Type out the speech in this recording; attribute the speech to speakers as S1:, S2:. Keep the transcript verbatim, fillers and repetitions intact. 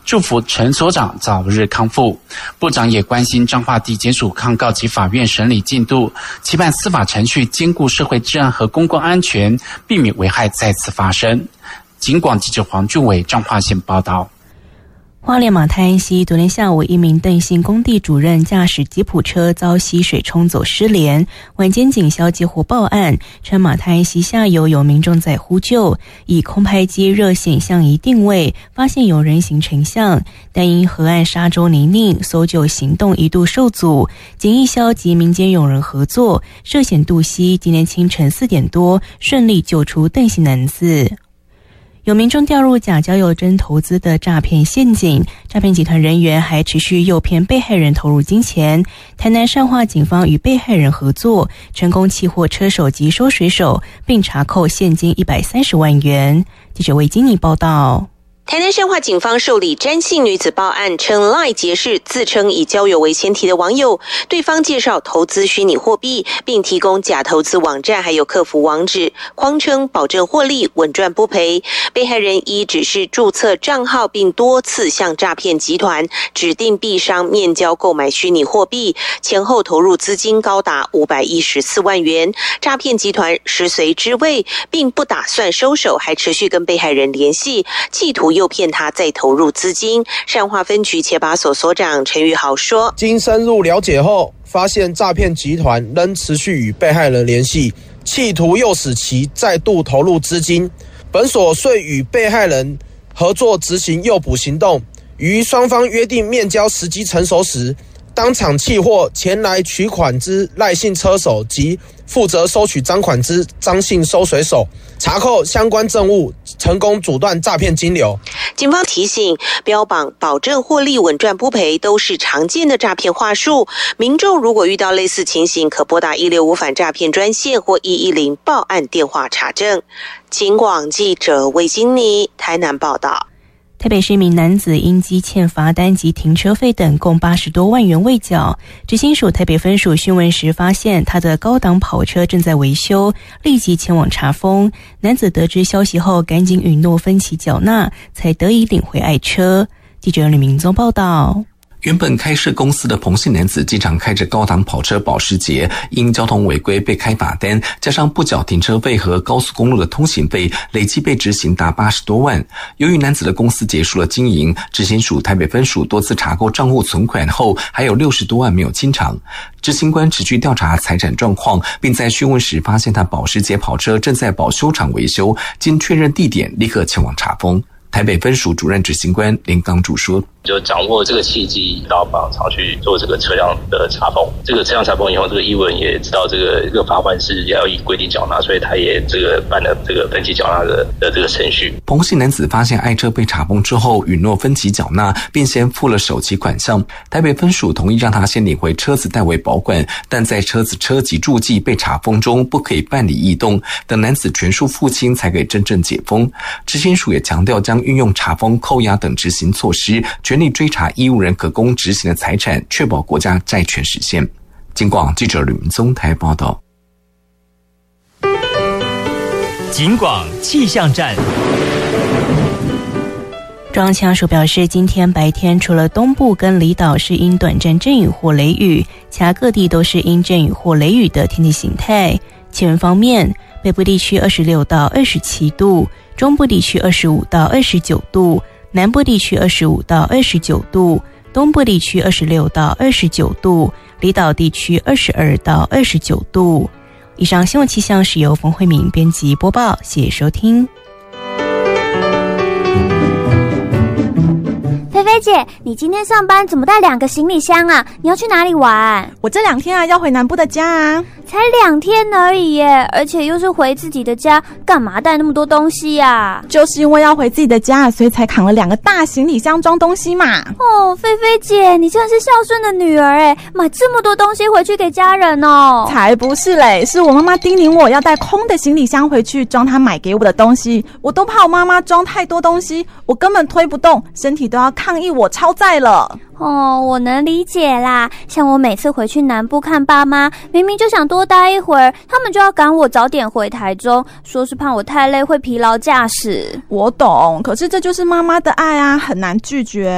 S1: 祝福陈所长早日康复。部长也关心彰化地检署抗告及法院审理进度，期盼司法程序兼顾社会治安和公共安全，避免危害再次发生。警广记者黄俊伟彰化县报道。
S2: 花莲马太安溪昨天下午，一名邓姓工地主任驾驶吉普车遭溪水冲走失联。晚间警消接获报案，称马太安溪下游有民众在呼救，以空拍机热显像仪定位，发现有人形成像，但因河岸沙洲泥泞，搜救行动一度受阻。警义消及民间友人合作，涉险渡溪，今天清晨四点多顺利救出邓姓男子。有民众掉入假交友真投资的诈骗陷阱，诈骗集团人员还持续诱骗被害人投入金钱。台南善化警方与被害人合作，成功契获车手及收水手，并查扣现金一百三十万元。记者魏金妮报道。
S3: 台南善化警方受理詹姓女子报案，称 LINE 结识自称以交友为前提的网友，对方介绍投资虚拟货币，并提供假投资网站还有客服网址，谎称保证获利、稳赚不赔。被害人依指示注册账号，并多次向诈骗集团指定币商面交购买虚拟货币，前后投入资金高达五百一十四万元。诈骗集团食髓知味，并不打算收手，还持续跟被害人联系，企图诱骗他再投入资金。善化分局切把所所长陈玉豪说，
S4: 经深入了解后，发现诈骗集团仍持续与被害人联系，企图诱使其再度投入资金。本所遂与被害人合作执行诱捕行动，于双方约定面交时机成熟时，当场契获前来取款之赖姓车手及负责收取赃款之张姓收水手，查扣相关证物，成功阻断诈骗金流。
S3: 警方提醒，标榜保证获利、稳赚不赔都是常见的诈骗话术，民众如果遇到类似情形，可拨打一六五反诈骗专线或一一零报案电话查证。警广记者魏金妮台南报道。
S2: 台北市一名男子因积欠罚单及停车费等共八十多万元未缴，执行署台北分署讯问时发现他的高档跑车正在维修，立即前往查封。男子得知消息后，赶紧允诺分期缴纳，才得以领回爱车。记者吕明宗报道。
S5: 原本开设公司的彭姓男子经常开着高档跑车保时捷，因交通违规被开罚单，加上不缴停车费和高速公路的通行费，累计被执行达八十多万。由于男子的公司结束了经营，执行署台北分署多次查扣账户存款后，还有六十多万没有清偿。执行官持续调查财产状况，并在讯问时发现他保时捷跑车正在保修厂维修，经确认地点，立刻前往查封。台北分署主任执行官林刚主说，
S6: 就掌握这个契机，到保养厂去做这个车辆的查封。这个车辆查封以后，这个义务人也知道这个这个罚款是要以规定缴纳，所以他也这个办了这个分期缴纳的的这个程序。
S5: 彭姓男子发现爱车被查封之后，允诺分期缴纳，并先付了首期款项。台北分署同意让他先领回车子代为保管，但在车子车籍注记被查封中不可以办理异动，等男子全数付清才可以真正解封。执行署也强调将运用查封、扣押等执行措施，全力追查义务人可供执行的财产，确保国家债权实现。警广记者吕明宗台报道。
S7: 警广气象站。
S2: 中央气象署表示，今天白天除了东部跟离岛是因短暂阵雨或雷雨，其他各地都是因阵雨或雷雨的天气形态。气温方面，北部地区二十六到二十七度，中部地区二十五到二十九度，南部地区二十五到二十九度，东部地区二十六到二十九度，离岛地区二十二到二十九度。以上新闻气象是由冯慧敏编辑播报，谢谢收听。
S8: 菲菲姐，你今天上班怎么带两个行李箱啊？你要去哪里玩？
S9: 我这两天啊要回南部的家啊。
S8: 才两天而已耶，而且又是回自己的家，干嘛带那么多东西呀？
S9: 就是因为要回自己的家，所以才扛了两个大行李箱装东西嘛。
S8: 哦，菲菲姐，你真的是孝顺的女儿耶，买这么多东西回去给家人哦。
S9: 才不是嘞，是我妈妈叮咛我要带空的行李箱回去装她买给我的东西，我都怕我妈妈装太多东西，我根本推不动，身体都要抗议我超载了。
S8: 哦，我能理解啦。像我每次回去南部看爸妈，明明就想多待一会儿，他们就要赶我早点回台中，说是怕我太累会疲劳驾驶。
S9: 我懂，可是这就是妈妈的爱啊，很难拒绝。